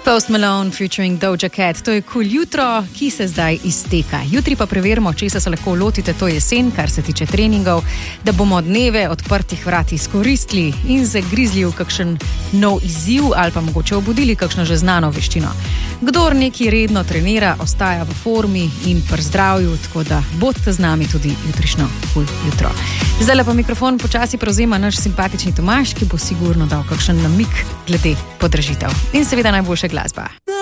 Post Malone featuring Doja Cat. To je cool jutro, ki se zdaj izteka. Jutri pa preverimo, česa se lahko lotite to jesen, kar se tiče treningov, da bomo dneve odprtih vrat izkoristili in zagrizli v kakšen nov izziv ali pa mogoče obudili kakšno že znano veščino. Kdor neki redno trenira, ostaja v formi in pri zdravju, tako da bodite z nami tudi jutrišnjo cool jutro. Zdaj pa mikrofon počasi prevzema naš simpatični Tomaž, ki bo sigurno dal kakšen namig glede podražitev. In seveda najboljša glasba.